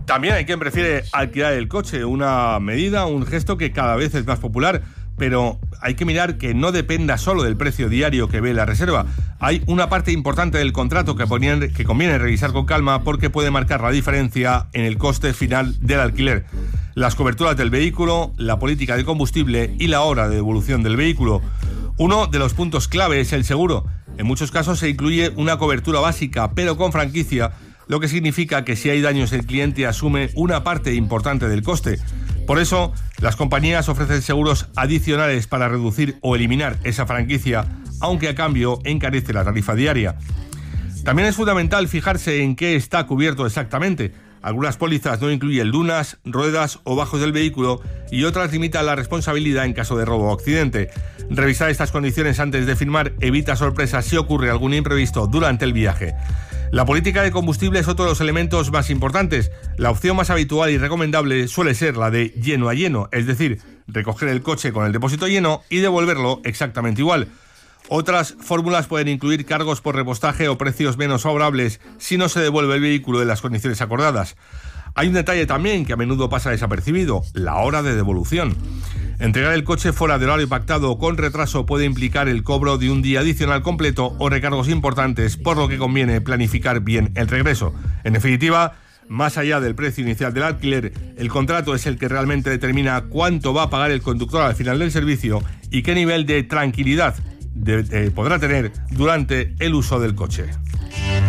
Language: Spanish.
También hay quien prefiere alquilar el coche, una medida, un gesto que cada vez es más popular, pero hay que mirar que no dependa solo del precio diario que ve la reserva. Hay una parte importante del contrato que conviene revisar con calma porque puede marcar la diferencia en el coste final del alquiler. Las coberturas del vehículo, la política de combustible y la hora de devolución del vehículo. Uno de los puntos clave es el seguro. En muchos casos se incluye una cobertura básica, pero con franquicia, lo que significa que si hay daños el cliente asume una parte importante del coste. Por eso, las compañías ofrecen seguros adicionales para reducir o eliminar esa franquicia, aunque a cambio encarece la tarifa diaria. También es fundamental fijarse en qué está cubierto exactamente. Algunas pólizas no incluyen lunas, ruedas o bajos del vehículo y otras limitan la responsabilidad en caso de robo o accidente. Revisar estas condiciones antes de firmar evita sorpresas si ocurre algún imprevisto durante el viaje. La política de combustible es otro de los elementos más importantes. La opción más habitual y recomendable suele ser la de lleno a lleno, es decir, recoger el coche con el depósito lleno y devolverlo exactamente igual. Otras fórmulas pueden incluir cargos por repostaje o precios menos favorables si no se devuelve el vehículo en las condiciones acordadas. Hay un detalle también que a menudo pasa desapercibido, la hora de devolución. Entregar el coche fuera de horario pactado o con retraso puede implicar el cobro de un día adicional completo o recargos importantes, por lo que conviene planificar bien el regreso. En definitiva, más allá del precio inicial del alquiler, el contrato es el que realmente determina cuánto va a pagar el conductor al final del servicio y qué nivel de tranquilidad podrá tener durante el uso del coche.